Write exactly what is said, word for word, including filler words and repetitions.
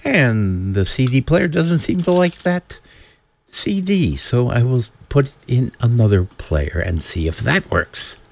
And the C D player doesn't seem to like that C D, so I will put it in another player and see if that works.